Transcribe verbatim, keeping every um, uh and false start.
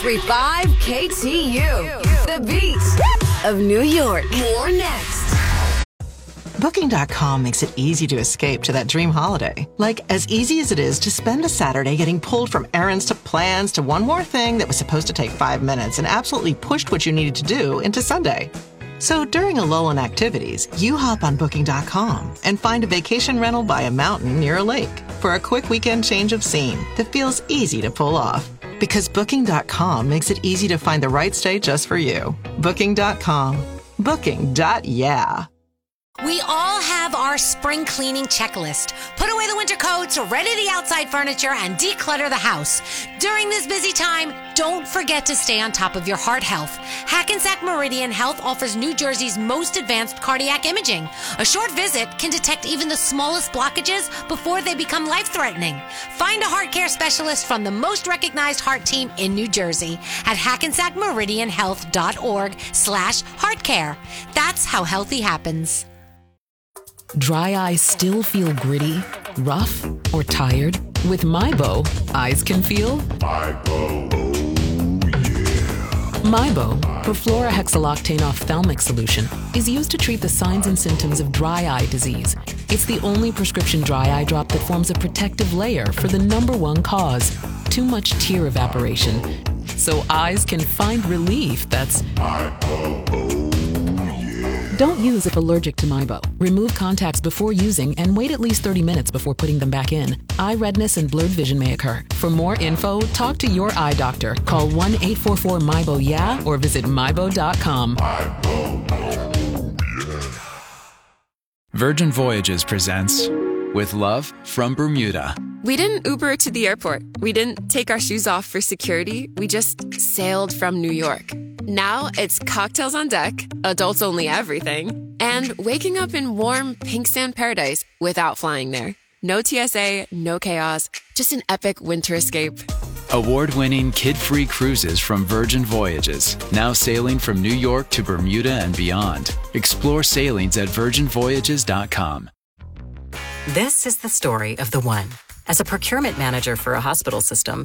three five K T U, the beat of New York. More next. Booking dot com makes it easy to escape to that dream holiday. Like, as easy as it is to spend a Saturday getting pulled from errands to plans to one more thing that was supposed to take five minutes and absolutely pushed what you needed to do into Sunday. So during a lull in activities, you hop on Booking dot com and find a vacation rental by a mountain near a lake for a quick weekend change of scene that feels easy to pull off. Because Booking dot com makes it easy to find the right stay just for you. Booking dot com. Booking. Yeah. We all have our spring cleaning checklist. Put away the winter coats, ready the outside furniture, and declutter the house. During this busy time, don't forget to stay on top of your heart health. Hackensack Meridian Health offers New Jersey's most advanced cardiac imaging. A short visit can detect even the smallest blockages before they become life-threatening. Find a heart care specialist from the most recognized heart team in New Jersey at hackensack meridian health dot org slash heart care. That's how healthy happens. Dry eyes still feel gritty, rough, or tired? With MyBo, eyes can feel MyBo. Oh, yeah. MyBo, perfluorohexyloctane ophthalmic solution, is used to treat the signs and symptoms of dry eye disease. It's the only prescription dry eye drop that forms a protective layer for the number one cause, too much tear evaporation. So eyes can find relief that's MyBo. Oh. Don't use if allergic to MyBo. Remove contacts before using and wait at least thirty minutes before putting them back in. Eye redness and blurred vision may occur. For more info, talk to your eye doctor. Call one eight four four M Y B O Y E A H or visit my bo dot com. Virgin Voyages presents With Love from Bermuda. We didn't Uber to the airport. We didn't take our shoes off for security. We just sailed from New York. Now it's cocktails on deck, adults only everything, and waking up in warm pink sand paradise without flying there. No T S A, no chaos, just an epic winter escape. Award-winning kid-free cruises from Virgin Voyages, now sailing from New York to Bermuda and beyond. Explore sailings at virgin voyages dot com. This is the story of the one. As a procurement manager for a hospital system,